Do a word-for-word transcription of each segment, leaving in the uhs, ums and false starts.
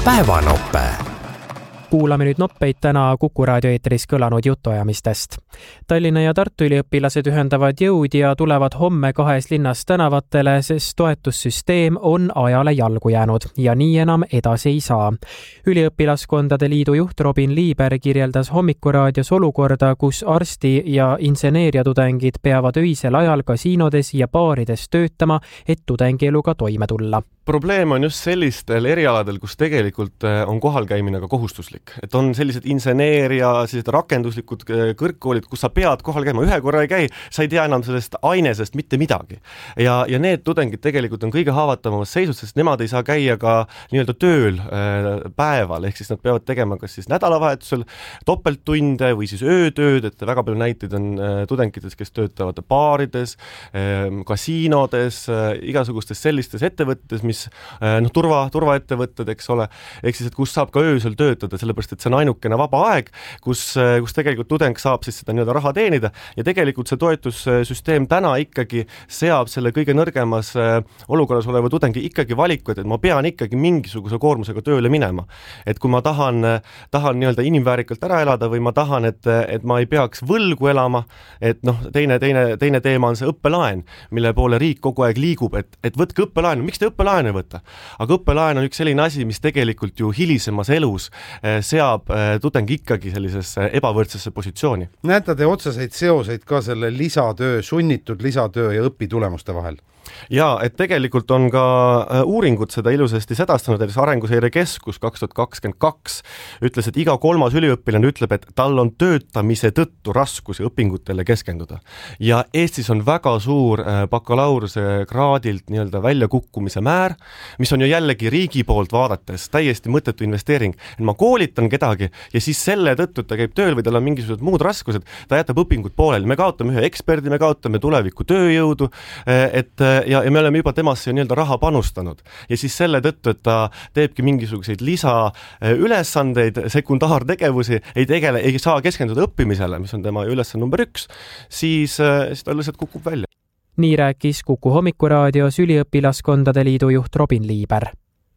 päevanope. Kuulame nüüd noppeid täna Kuku raadio eetris kõlanud jutuajamistest. Tallinna ja Tartu üliõpilased ühendavad jõud ja tulevad homme kahes linnas tänavatele, sest toetussüsteem on ajale jalgu jäänud ja nii enam edasi ei saa. Üliõpilaskondade liidu juht Robin Liiber kirjeldas Hommikuraadios olukorda, kus arsti- ja inseneeriatudengid peavad öisel ajal kasiinodes ja baarides töötama, et tudengieluga toime tulla. Probleem on just sellistel erialadel, kus tegelikult on kohalkäimine ka kohustuslik. Et on sellised inseneer ja sellised rakenduslikud kõrgkoolid, kus sa pead kohal käima. Ühe korra ei käi, sa ei tea enam sellest ainesest mitte midagi. Ja, ja need tudengid tegelikult on kõige haavatavamas seisus, sest nemad ei saa käia ka nii-öelda tööl päeval, ehk siis nad peavad tegema kas siis nädalavahetusel topelttunde või siis öötööd, et väga palju näiteid on tudengites, kes töötavad baarides, kasiinodes, igasugustes sellistes ettevõttes, mis noh, turva, turvaettevõtted, eks ole, ehk siis, et kus saab ka öösel töötada, sellepärast, et see on ainukene vaba aeg, kus, kus tegelikult tudeng saab siis seda nii-öelda raha teenida ja tegelikult see toetussüsteem täna ikkagi seab selle kõige nõrgemas olukorras oleva tudengi ikkagi valiku, et ma pean ikkagi mingisuguse koormusega tööle minema. Et kui ma tahan, tahan nii-öelda inimväärikalt ära elada või ma tahan, et, et ma ei peaks võlgu elama, et noh, teine, teine, teine teema on see õppelaen, mille poole riik kogu aeg liigub, et, et võtke õppelaenu, miks te õppelaenu ei võtta? Aga õppelaen on üks selline asi, mis tegelikult ju hilisemas elus seab tudengi ikkagi sellisesse ebavõrdsesse positsiooni. Näete te otseseid seoseid ka selle lisatöö, sunnitud lisatöö ja õpitulemuste vahel? Ja, et tegelikult on ka uuringud seda ilusasti sedastanud, et Arenguseire Keskus kaks tuhat kakskümmend kaks ütles, et iga kolmas üliõpilane ütleb, et tal on töötamise tõttu raskusi õpingutele keskenduda. Ja Eestis on väga suur bakalaureuse kraadilt nii-öelda väljakukkumise määr, mis on ju jällegi riigi poolt vaadates täiesti mõttetu investeering. Ma koolitan kedagi ja siis selle tõttu ta käib tööl või tal on mingisugused muud raskused, ta jätab õpingud pooleli. Me kaotame ühe eksperdi, me kaotame tuleviku tööjõudu, et Ja, ja me oleme juba temasse nii-öelda raha panustanud. Ja siis selle tõttu, et ta teebki mingisuguseid lisa ülesandeid, sekundaartegevusi, ei tegele, ei saa keskenduda õppimisele, mis on tema ülesanne number üks, siis, siis ta lihtsalt kukub välja. Nii rääkis Kuku Hommikuraadios üliõpilaskondade liidu juht Robin Liiber.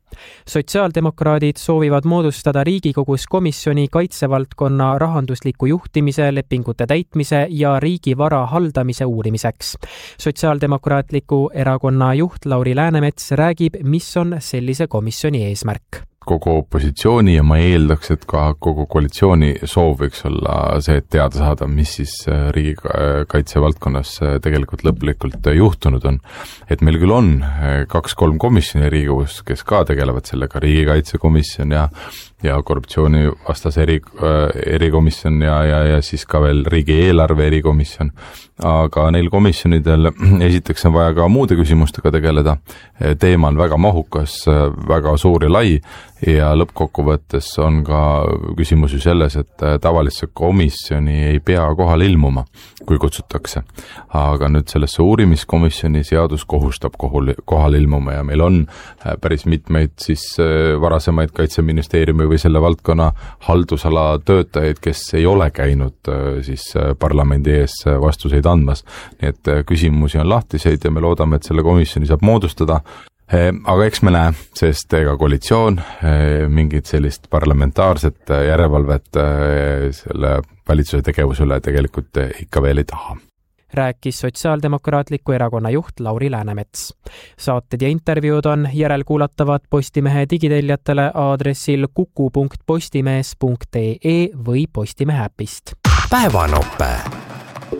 Sotsiaaldemokraadid soovivad moodustada Riigikogus komisjoni kaitsevaldkonna rahandusliku juhtimise, lepingute täitmise ja riigi vara haldamise uurimiseks. Sotsiaaldemokraatliku erakonna juht Lauri Läänemets räägib, mis on sellise komisjoni eesmärk. Kogu opositsiooni ja ma eeldaks, et ka kogu koalitsiooni soov võiks olla see, et teada saada, mis siis riigikaitse valdkonnas tegelikult lõplikult juhtunud on. Et meil küll on kaks-kolm komisjoni Riigikogus, kes ka tegelevad sellega, riigikaitsekomisjon ja, ja korruptsiooni vastas eri, erikomisjon ja, ja, ja siis ka veel riigieelarve erikomisjon. Aga neil komisjonidel esiteks on vaja ka muude küsimustega tegeleda. Teema on väga mahukas, väga suur ja lai ja lõppkokkuvõttes on ka küsimus ju selles, et tavalisse komisjoni ei pea kohal ilmuma, kui kutsutakse. Aga nüüd sellesse uurimiskomisjoni seadus kohustab kohal ilmuma ja meil on päris mitmeid siis varasemaid Kaitseministeeriumi või selle valdkonna haldusala töötajaid, kes ei ole käinud siis parlamendi ees vastuseid andmas. Nii et küsimusi on lahtiseid ja me loodame, et selle komisjoni saab moodustada. Aga eks me näe, sest ega koalitsioon mingit sellist parlamentaarset järelevalvet selle valitsuse tegevusele tegelikult ikka veel ei taha. Rääkis Sotsiaaldemokraatliku erakonna juht Lauri Läänemets. Saated ja intervjuud on järelkuulatavad Postimehe digiteljatele aadressil kuku punkt postimees punkt ee või Postimehe äpist. päevanope.